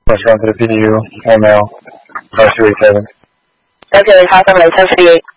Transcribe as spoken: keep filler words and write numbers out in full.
Restaurant to the P D U, one male, five two eight seven. Okay, five seven eight seven eight.